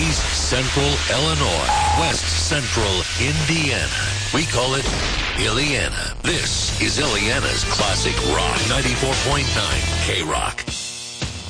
East Central Illinois, West Central Indiana. We call it Illiana. This is Illiana's Classic Rock 94.9 K-Rock.